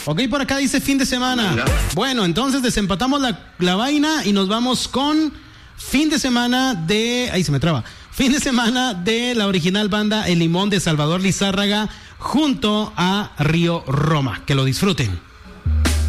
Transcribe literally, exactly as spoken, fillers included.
Ok, por acá dice fin de semana. Bueno, entonces desempatamos la, la vaina y nos vamos con fin de semana de... Ahí se me traba. Fin de semana de la original banda El Limón de Salvador Lizárraga junto a Río Roma. Que lo disfruten.